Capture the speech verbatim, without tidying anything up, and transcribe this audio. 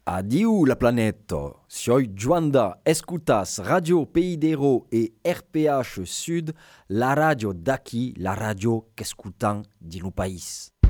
Adieu la planète. Soy Juanda, escutas Radio Pays d'Héros et R P H Sud, la radio d'aqui, la radio qu'escutan de no país.